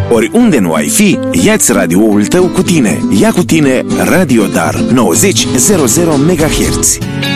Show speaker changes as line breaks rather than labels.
Oriunde nu ai fi, ia-ți radioul tău cu tine. Ia cu tine Radio Dar 90 00 MHz.